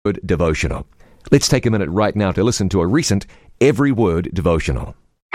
Word Devotional. Let's take a minute right now to listen to a recent Every Word Devotional.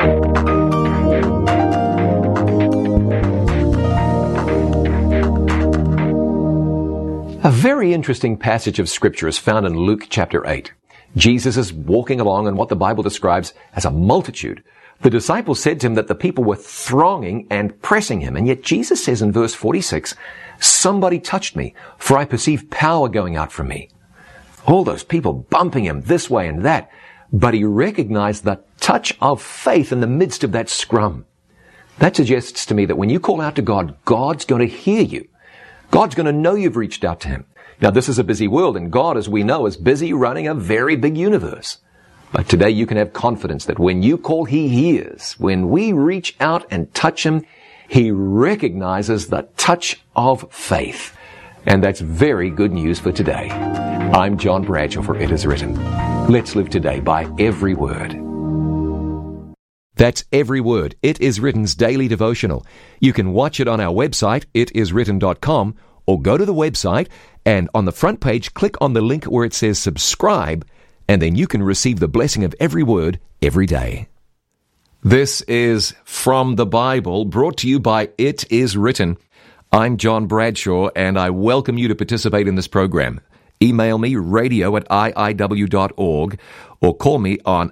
A very interesting passage of Scripture is found in Luke chapter 8. Jesus is walking along in what the Bible describes as a multitude. The disciples said to him that the people were thronging and pressing him, and yet Jesus says in verse 46, "Somebody touched me, for I perceive power going out from me." All those people bumping him this way and that, but he recognized the touch of faith in the midst of that scrum. That suggests to me that when you call out to God, God's going to hear you. God's going to know you've reached out to him. Now, this is a busy world, and God, as we know, is busy running a very big universe. But today you can have confidence that when you call, he hears. When we reach out and touch him, he recognizes the touch of faith. And that's very good news for today. I'm John Bradshaw for It Is Written. Let's live today by every word. That's Every Word, It Is Written's daily devotional. You can watch it on our website, itiswritten.com, or go to the website and on the front page, click on the link where it says subscribe, and then you can receive the blessing of every word every day. This is From the Bible, brought to you by It Is Written. I'm John Bradshaw, and I welcome you to participate in this program. Email me, radio@iiw.org, or call me on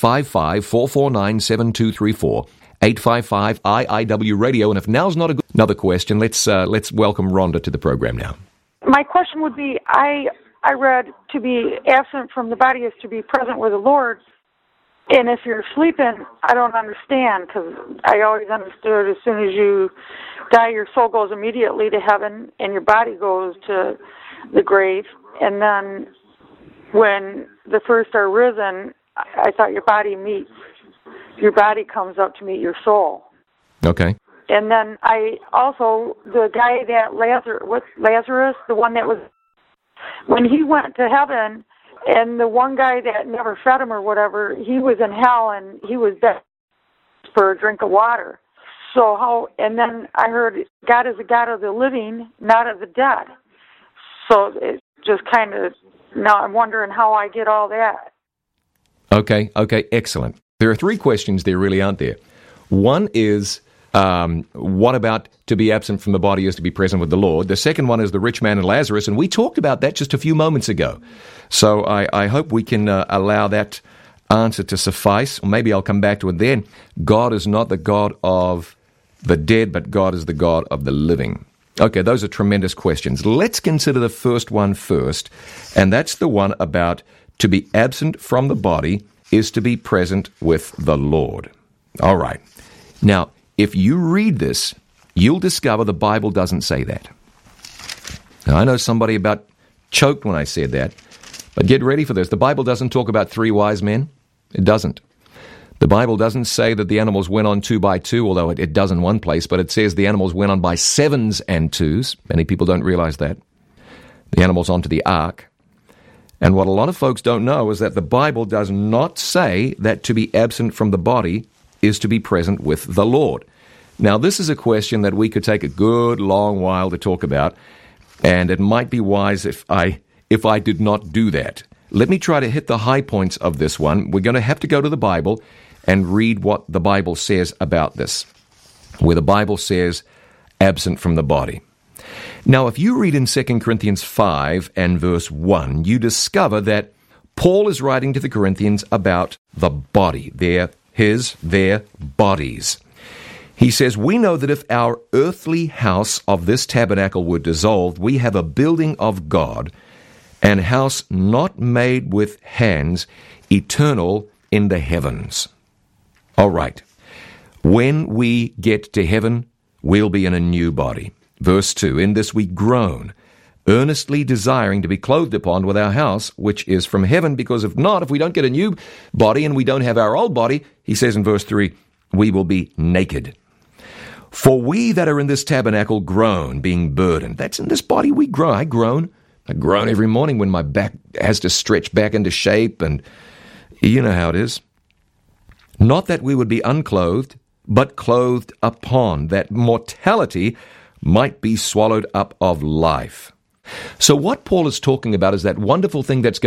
855-449-7234, 855-IIW-radio. And if now's not another question, let's welcome Rhonda to the program now. My question would be, I read to be absent from the body is to be present with the Lord. And if you're sleeping, I don't understand, because I always understood as soon as you die, your soul goes immediately to heaven and your body goes to the grave. And then when the first are risen, I thought your body comes up to meet your soul. Okay. And then the guy that Lazarus, the one that was, when he went to heaven, and the one guy that never fed him or whatever, he was in hell and he was dead for a drink of water. And then I heard God is a God of the living, not of the dead. So it just kind of, now I'm wondering how I get all that. Okay, excellent. There are three questions there, really, aren't there? One is, what about to be absent from the body is to be present with the Lord? The second one is the rich man and Lazarus, and we talked about that just a few moments ago. So I hope we can allow that answer to suffice, or maybe I'll come back to it then. God is not the God of the dead, but God is the God of the living. Okay, those are tremendous questions. Let's consider the first one first, and that's the one about to be absent from the body is to be present with the Lord. All right. Now, if you read this, you'll discover the Bible doesn't say that. Now, I know somebody about choked when I said that, but get ready for this. The Bible doesn't talk about three wise men. It doesn't. The Bible doesn't say that the animals went on 2 by 2, although it does in one place, but it says the animals went on by 7s and 2s. Many people don't realize that. The animals onto the ark. And what a lot of folks don't know is that the Bible does not say that to be absent from the body is to be present with the Lord. Now, this is a question that we could take a good long while to talk about, and it might be wise if I did not do that. Let me try to hit the high points of this one. We're going to have to go to the Bible and read what the Bible says about this, where the Bible says absent from the body. Now, if you read in 2 Corinthians 5 and verse 1, you discover that Paul is writing to the Corinthians about the body, their bodies. He says, "We know that if our earthly house of this tabernacle were dissolved, we have a building of God, an house not made with hands, eternal in the heavens." All right. When we get to heaven, we'll be in a new body. Verse 2, "In this we groan, earnestly desiring to be clothed upon with our house, which is from heaven, because if not, if we don't get a new body and we don't have our old body," he says in verse 3, "we will be naked. For we that are in this tabernacle groan, being burdened." That's in this body we groan. I groan every morning when my back has to stretch back into shape, and you know how it is. "Not that we would be unclothed, but clothed upon, that mortality might be swallowed up of life. So what Paul is talking about is that wonderful thing that's